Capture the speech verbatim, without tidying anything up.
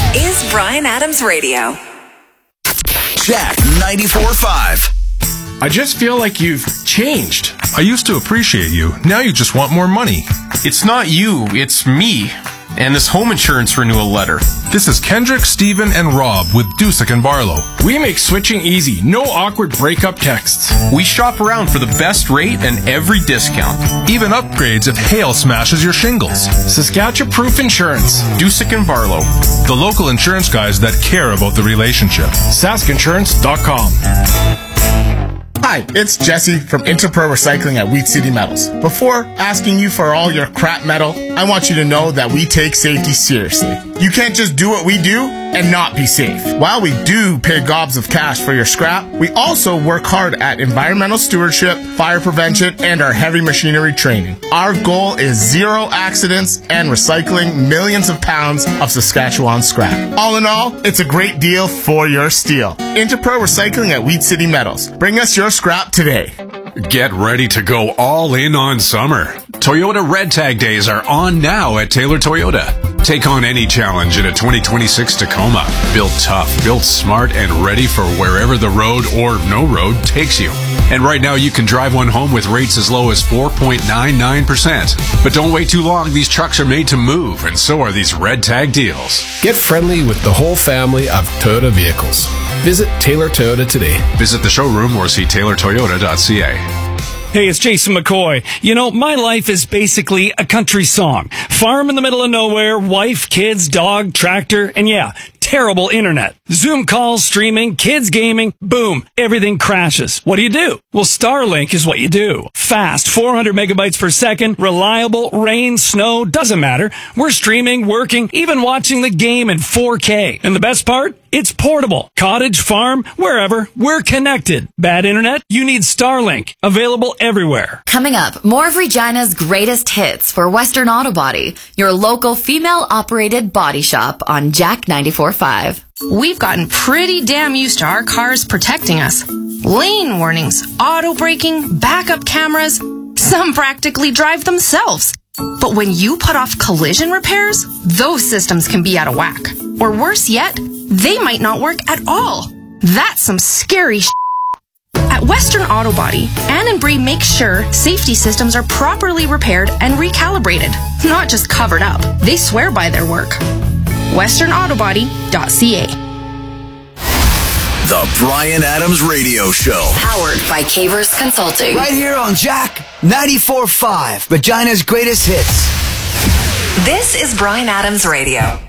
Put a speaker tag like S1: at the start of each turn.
S1: is Bryan Adams Radio.
S2: Jack ninety-four point five.
S3: I just feel like you've changed.
S4: I used to appreciate you. Now you just want more money.
S3: It's not you, it's me. And this home insurance renewal letter.
S4: This is Kendrick, Steven, and Rob with Dusick and Barlow.
S3: We make switching easy. No awkward breakup texts. We shop around for the best rate and every discount.
S4: Even upgrades if hail smashes your shingles.
S3: Saskatchewan-proof insurance. Dusick and Barlow.
S4: The local insurance guys that care about the relationship.
S3: sask insurance dot com.
S5: Hi, it's Jesse from Interpro Recycling at Wheat City Metals. Before asking you for all your crap metal, I want you to know that we take safety seriously. You can't just do what we do and not be safe. While we do pay gobs of cash for your scrap, we also work hard at environmental stewardship, fire prevention, and our heavy machinery training. Our goal is zero accidents and recycling millions of pounds of Saskatchewan scrap. All in all, it's a great deal for your steel. Interpro Recycling at Wheat City Metals. Bring us your scrap today.
S6: Get ready to go all in on summer. Toyota Red Tag Days are on now at Taylor Toyota. Take on any challenge in a twenty twenty-six Tacoma. Built tough, built smart, and ready for wherever the road or no road takes you. And right now you can drive one home with rates as low as four point nine nine percent. But don't wait too long. These trucks are made to move, and so are these Red Tag deals.
S7: Get friendly with the whole family of Toyota vehicles. Visit Taylor Toyota today.
S6: Visit the showroom or see taylor toyota dot c a.
S8: Hey, it's Jason McCoy. You know, my life is basically a country song. Farm in the middle of nowhere, wife, kids, dog, tractor, and yeah, terrible internet. Zoom calls, streaming, kids gaming, boom, everything crashes. What do you do? Well, Starlink is what you do. Fast, four hundred megabytes per second, reliable, rain, snow, doesn't matter. We're streaming, working, even watching the game in four K. And the best part? It's portable. Cottage, farm, wherever, we're connected. Bad internet? You need Starlink. Available everywhere.
S9: Coming up, more of Regina's greatest hits for Western Auto Body, your local female-operated body shop on Jack ninety-four point five.
S10: We've gotten pretty damn used to our cars protecting us. Lane warnings, auto braking, backup cameras. Some practically drive themselves. But when you put off collision repairs, those systems can be out of whack. Or worse yet, they might not work at all. That's some scary sh**. At Western Auto Body, Ann and Bree make sure safety systems are properly repaired and recalibrated, not just covered up. They swear by their work. western auto body dot c a.
S2: The Bryan Adams Radio Show.
S1: Powered by Cavers Consulting.
S11: Right here on Jack ninety-four point five, Regina's greatest hits.
S1: This is Bryan Adams Radio.